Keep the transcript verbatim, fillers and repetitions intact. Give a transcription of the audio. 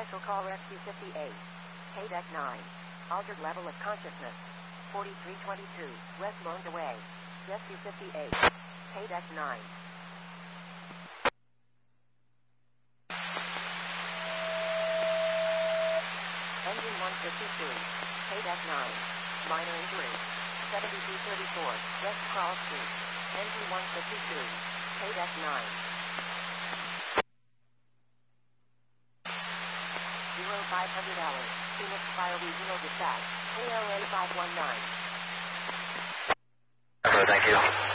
Special Call Rescue fifty-eight. K-Deck nine. Altered level of consciousness. forty-three twenty-two. West Loaned Away. Rescue fifty-eight. K-Deck nine. Engine one fifty-two. K-Deck nine. Minor injury. seventy-two thirty-four. West Crawl Street. Engine one fifty-two. K-Deck nine. five hundred hours. Phoenix Fire Regional Dispatch. A L A five one nine. Thank you.